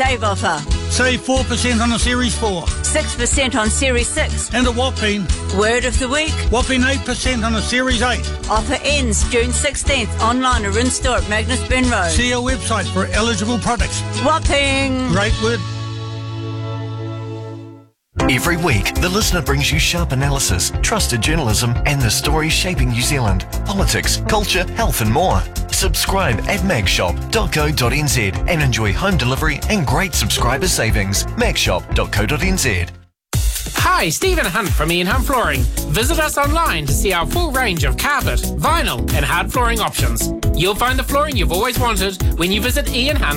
Dave offer. Save 4% on a Series 4. 6% on Series 6. And a whopping Word of the week. whopping 8% on a Series 8. Offer ends June 16th. Online or in-store at Magnus Ben Road. See our website for eligible products. Whopping. Great word. Every week, The Listener brings you sharp analysis, trusted journalism, and the stories shaping New Zealand. Politics, culture, health and more. Subscribe at magshop.co.nz and enjoy home delivery and great subscriber savings. magshop.co.nz. Hi, Stephen Hunt from Ian Hunt Flooring. Visit us online to see our full range of carpet, vinyl and hard flooring options. You'll find the flooring you've always wanted when you visit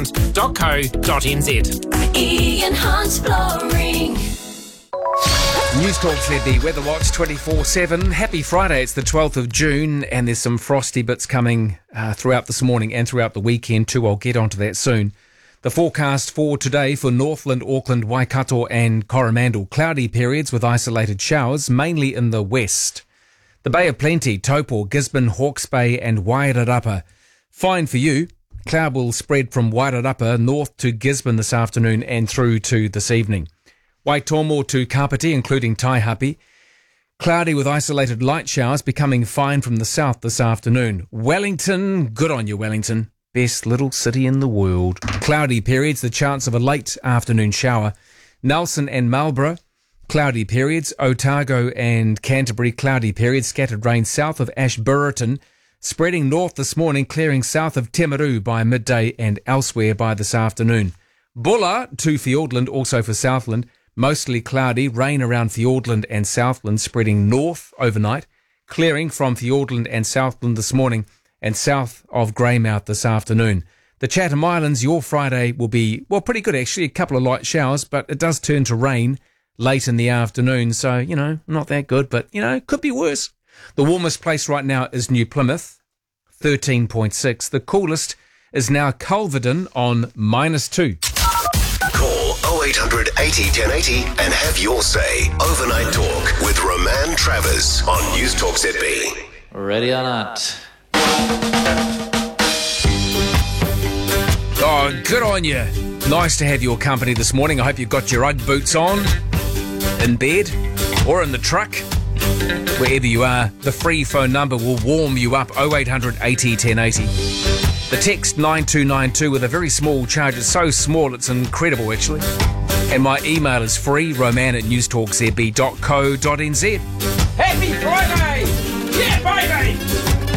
ianhunt.co.nz. Ian Hunt Flooring. News Talk ZB Weather Watch 24/7. Happy Friday. It's the 12th of June and there's some frosty bits coming throughout this morning and throughout the weekend too. I'll get onto that soon. The forecast for today for Northland, Auckland, Waikato and Coromandel. Cloudy periods with isolated showers, mainly in the west. The Bay of Plenty, Taupo, Gisborne, Hawke's Bay and Wairarapa. Fine for you. Cloud will spread from Wairarapa north to Gisborne this afternoon and through to this evening. Waitomo to Kapiti, including Taihape. Cloudy with isolated light showers, becoming fine from the south this afternoon. Wellington, good on you, Wellington. Best little city in the world. Cloudy periods, the chance of a late afternoon shower. Nelson and Marlborough, cloudy periods. Otago and Canterbury, cloudy periods. Scattered rain south of Ashburton. Spreading north this morning, clearing south of Timaru by midday and elsewhere by this afternoon. Bulla to Fiordland, also for Southland. Mostly cloudy, rain around Fiordland and Southland, spreading north overnight, clearing from Fiordland and Southland this morning and south of Greymouth this afternoon. The Chatham Islands, your Friday will be, well, pretty good actually, a couple of light showers, but it does turn to rain late in the afternoon, so, not that good, but, could be worse. The warmest place right now is New Plymouth, 13.6. The coolest is now Culverden on -2. Call 0800 80 1080 and have your say. Overnight Talk with Roman Travers on News Talk ZB. Ready or not? Oh, good on you. Nice to have your company this morning. I hope you've got your Ugg boots on, in bed or in the truck. Wherever you are, the free phone number will warm you up, 0800 80 1080. The text 9292 with a very small charge. It's so small, it's incredible actually. And my email is free, roman@newstalkzb.co.nz. Happy Friday! Yeah, baby!